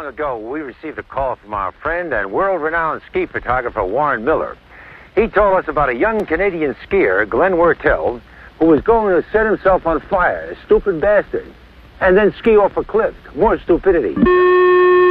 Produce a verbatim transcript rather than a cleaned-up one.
long ago, we received a call from our friend and world-renowned ski photographer Warren Miller. He told us about a young Canadian skier, Glenn Wertel, who was going to set himself on fire, a stupid bastard, and then ski off a cliff. More stupidity.